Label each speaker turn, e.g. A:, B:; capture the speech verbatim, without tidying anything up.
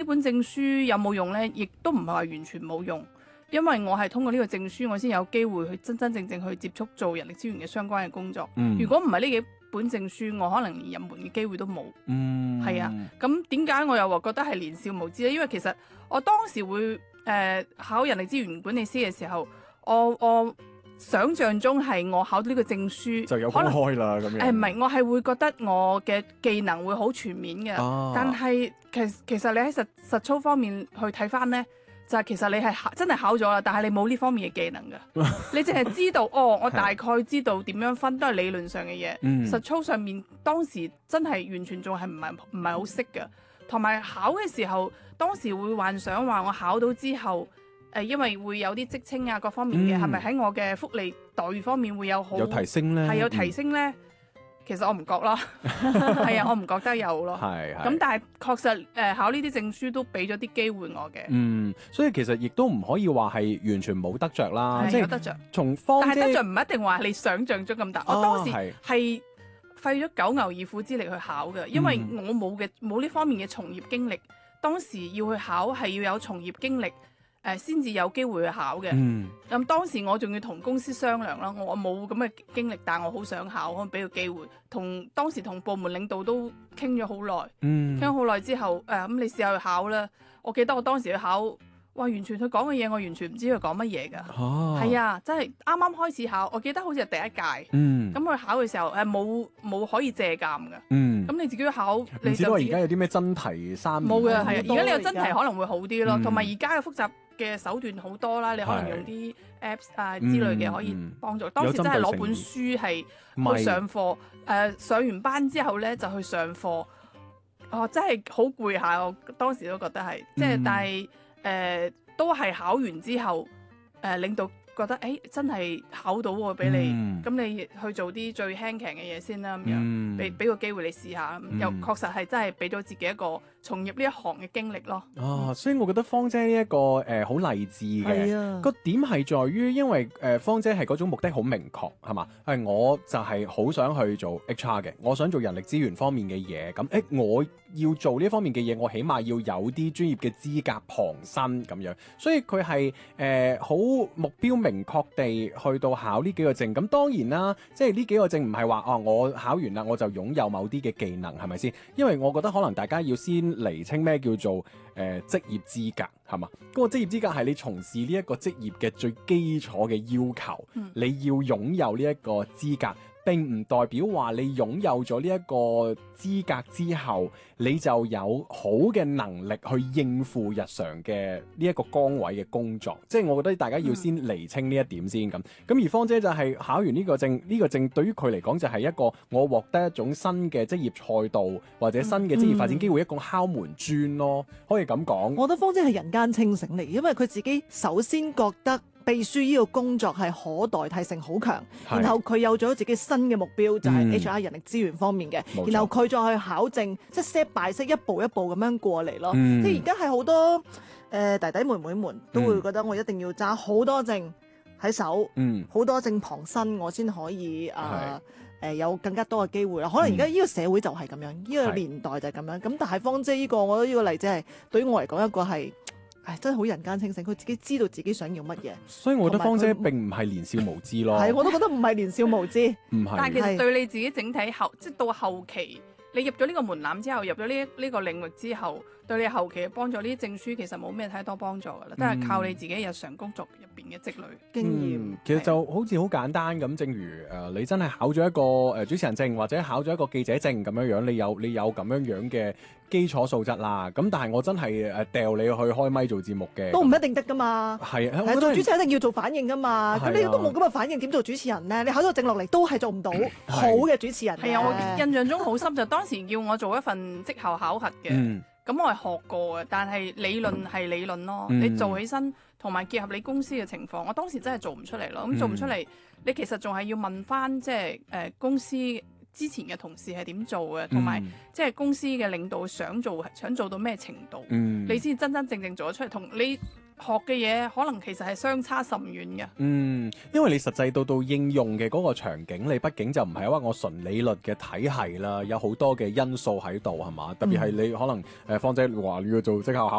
A: 本證書有冇用呢？亦都唔係話完全冇用，因為我係通過呢個證書，我先有機會去真真正正去接觸做人力資源嘅相關嘅工作。
B: 嗯、
A: 如果唔係呢幾本證書，我可能連入門嘅機會都冇。
B: 嗯，
A: 係啊。咁點解我又話覺得係年少無知呢？因為其實我當時會誒、呃、考人力資源管理師嘅時候，我我想像中係我考到呢個證書
B: 就有公開啦咁樣。
A: 誒唔係，我係會覺得我嘅技能會好全面嘅。
B: 啊、
A: 但係其實其實你喺實實操方面去睇翻呢，就係、是、其實你係考真係考咗啦，但係你冇呢方面嘅技能㗎。你淨係知道哦，我大概知道點樣分，都係理論上嘅嘢。
B: 嗯、
A: 實操上面當時真係完全仲係唔係唔係好識㗎。同埋考嘅時候，當時會幻想話我考到之後。誒，因為會有啲職稱啊，各方面嘅，係咪喺我嘅福利待遇方面會有好
B: 有提升咧？
A: 係有提升咧？嗯、其實我唔覺咯，係啊，我唔覺得有咯。係係。咁但係確實誒、呃，考呢啲證書都俾咗啲機會我嘅。
B: 嗯，所以其實亦都唔可以話係完全冇得着啦，即係
A: 有得着。
B: 從方姐，
A: 但係得着唔一定話你想象中咁大。哦、我當時係費咗九牛二虎之力去考嘅，因為我冇嘅冇呢方面嘅從業經歷，當時要去考係要有從業經歷。誒先至有機會去考嘅，咁、嗯嗯、當時我仲要同公司商量啦，我冇咁嘅經歷，但我好想考，可能俾個機會。同當時同部門領導都傾咗好耐，傾咗好耐之後，誒、呃、咁你試下去考啦。我記得我當時去考，哇！完全佢講嘅嘢，我完全唔知佢講乜嘢㗎。係啊，啊，真係啱啱開始考，我記得好似係第一屆。咁、嗯、去考嘅時候，誒冇冇可以借鑑㗎。咁、嗯、你自己考，你就
B: 而家有啲咩真題三
A: 冇嘅，係啊，而家你有真題可能會好啲咯，同埋而家嘅複雜嘅手段好多啦，你可能用啲 apps 啊之類嘅可以幫助。嗯、當時真係攞本書係去上課，誒、呃、上完班之後咧就去上課，哦真係好攰下，我當時都覺得係，即係、嗯、但係誒、呃、都係考完之後，誒、呃、領導覺得誒、欸、真係考到喎，俾你，咁、嗯、你去做啲最輕強嘅嘢先啦，咁樣俾俾個機會你試下，嗯、又確實係真係俾咗自己一個從業呢一行嘅經歷咯。
B: 啊，所以我覺得芳姐呢、這、一個誒好勵志嘅、啊、個點係在於，因為誒、呃、芳姐係嗰種目的好明確，係嘛？係我就係好想去做 H R 嘅，我想做人力資源方面嘅嘢。咁誒我要做呢方面嘅嘢，我起碼要有啲專業嘅資格傍身咁樣。所以佢係誒好目標明確地去到考呢幾個證。咁當然啦，即係呢幾個證唔係話啊我考完啦我就擁有某啲嘅技能，係咪先？因為我覺得可能大家要先釐清咩叫做誒、呃、職業資格，係嘛？嗰、那個職業資格係你從事呢一個職業嘅最基礎嘅要求，嗯、你要擁有呢一個資格。並唔代表話你擁有咗呢一個資格之後，你就有好嘅能力去應付日常嘅呢一個崗位嘅工作。即係我覺得大家要先釐清呢一點先咁。咁、嗯、而芳姐就係考完呢個證，呢、呢個證對於佢嚟講就係一個我獲得一種新嘅職業賽道或者新嘅職業發展機會，嗯、一個敲門磚咯，可以咁講。
C: 我覺得芳姐係人間清醒嚟，因為佢自己首先覺得秘書呢個工作係可代替性好強，然後佢有咗自己新嘅目標，就係 H R 人力資源方面嘅，嗯、然後佢再去考證，即係 step by step 一步一步咁樣過嚟咯。嗯、即係而家係好多誒、呃、弟弟妹妹們都會覺得我一定要揸好多證喺手，好、嗯、多證傍身，我先可以誒誒、呃呃、有更加多嘅機會啦。可能而家呢個社會就係咁樣，呢、嗯、個年代就係咁樣。咁但係芳姐呢、這個，我覺得呢個例子係對於我嚟講一個係。唉，真係好人間清醒，佢自己知道自己想要乜嘢，
B: 所以我覺得芳姐並唔係年少無知咯。
C: 係，我都覺得唔係年少無知，
B: 唔係。
A: 但係其實對你自己整體後，即係到後期，你入咗呢個門檻之後，入咗呢呢個領域之後，對你後期嘅幫助，呢啲證書其實冇咩太多幫助噶啦，都係靠你自己日常工作入邊嘅積累經驗、
B: 嗯。其實就好似好簡單咁，正如誒、呃、你真係考咗一個誒主持人證或者考咗一個記者證咁樣樣，你有你有咁樣樣嘅基礎素質啦。咁但係我真係誒掉你去開咪做節目嘅，
C: 都唔一定得噶嘛。係
B: 啊，
C: 做主持人一定要做反應噶嘛。咁、啊、你都冇咁嘅反應，點做主持人咧？你考咗證落嚟都係做唔到好嘅主持人。
A: 係啊，我印象中好深就當時叫我做一份績效考核嘅。嗯咁我係學過嘅，但係理論係理論咯。嗯、你做起身同埋結合你公司嘅情況，我當時真係做唔出嚟咯。咁、嗯、做唔出嚟，你其實仲係要問翻即係誒公司之前嘅同事係點做嘅，同埋即係公司嘅領導想做想做到咩程度，嗯、你先真真正正做得出嚟。同你學嘅嘢可能其實係相差甚遠嘅。
B: 嗯，因為你實際到到應用嘅嗰個場景，你畢竟就唔係話我純理論嘅體系啦，有好多嘅因素喺度係嘛。特別係你可能誒芳姐話你要做績效考